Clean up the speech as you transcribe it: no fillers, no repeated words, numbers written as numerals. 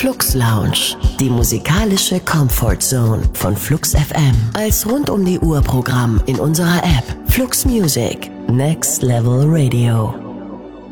Flux Lounge, die musikalische Comfort Zone von Flux FM. Als rund um die Uhr Programm in unserer App Flux Music, Next Level Radio.